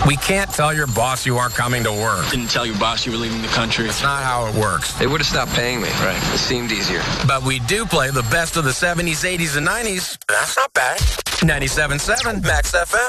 We can't tell your boss you aren't coming to work. Didn't tell your boss you were leaving the country. That's not how it works. They would have stopped paying me. Right. It seemed easier. But we do play the best of the 70s, 80s, and 90s. That's not bad. 97.7 Max FM.